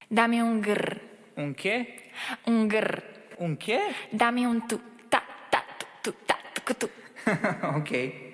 Dame un grr. Un che? Un grr. Un che? Dame un tu. Ta, ta, tu, ta, tu, tu. Ok.